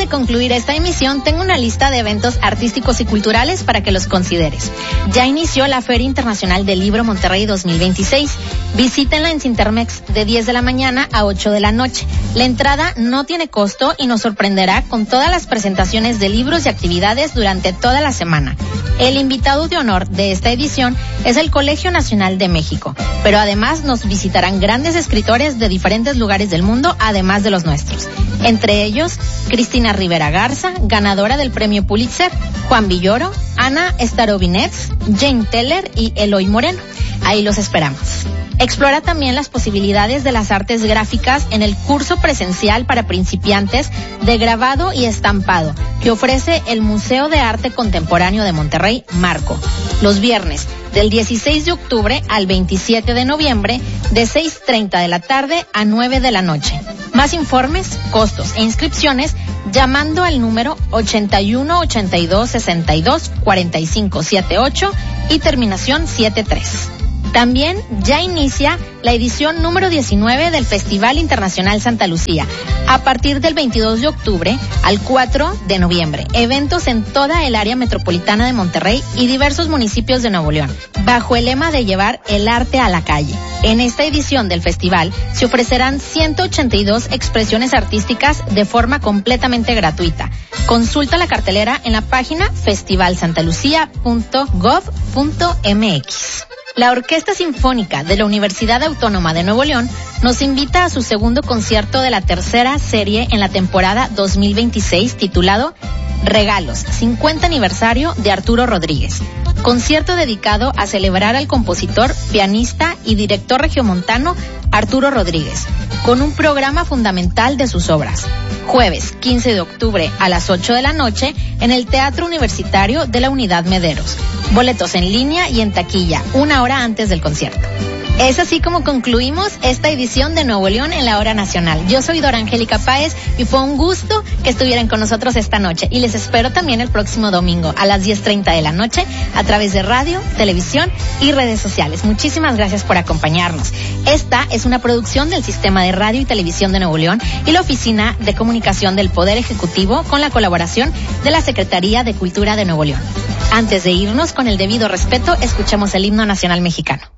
de concluir esta emisión, tengo una lista de eventos artísticos y culturales para que los consideres. Ya inició la Feria Internacional del Libro Monterrey 2026. Visítenla en Cintermex de 10 de la mañana a 8 de la noche. La entrada no tiene costo y nos sorprenderá con todas las presentaciones de libros y actividades durante toda la semana. El invitado de honor de esta edición es el Colegio Nacional de México, pero además nos visitarán grandes escritores de diferentes lugares del mundo, además de los nuestros. Entre ellos, Cristina Rivera Garza, ganadora del Premio Pulitzer, Juan Villoro, Ana Starobinets, Jane Teller y Eloy Moreno. Ahí los esperamos. Explora también las posibilidades de las artes gráficas en el curso presencial para principiantes de grabado y estampado que ofrece el Museo de Arte Contemporáneo de Monterrey, Marco, los viernes del 16 de octubre al 27 de noviembre de 6:30 de la tarde a 9 de la noche. Más informes, costos e inscripciones llamando al número 81 82 62 45 78 y terminación 73. También ya inicia la edición número 19 del Festival Internacional Santa Lucía, a partir del 22 de octubre al 4 de noviembre. Eventos en toda el área metropolitana de Monterrey y diversos municipios de Nuevo León, bajo el lema de llevar el arte a la calle. En esta edición del festival se ofrecerán 182 expresiones artísticas de forma completamente gratuita. Consulta la cartelera en la página festivalsantalucia.gov.mx. La Orquesta Sinfónica de la Universidad Autónoma de Nuevo León nos invita a su segundo concierto de la tercera serie en la temporada 2026 titulado Regalos, 50 aniversario de Arturo Rodríguez. Concierto dedicado a celebrar al compositor, pianista y director regiomontano Arturo Rodríguez, con un programa fundamental de sus obras. Jueves 15 de octubre a las 8 de la noche en el Teatro Universitario de la Unidad Mederos. Boletos en línea y en taquilla, 1 hora antes del concierto. Es así como concluimos esta edición de Nuevo León en la Hora Nacional. Yo soy Dora Angélica Páez y fue un gusto que estuvieran con nosotros esta noche. Y les espero también el próximo domingo a las 10:30 de la noche a través de radio, televisión y redes sociales. Muchísimas gracias por acompañarnos. Esta es una producción del Sistema de Radio y Televisión de Nuevo León y la Oficina de Comunicación del Poder Ejecutivo con la colaboración de la Secretaría de Cultura de Nuevo León. Antes de irnos, con el debido respeto, escuchemos el himno nacional mexicano.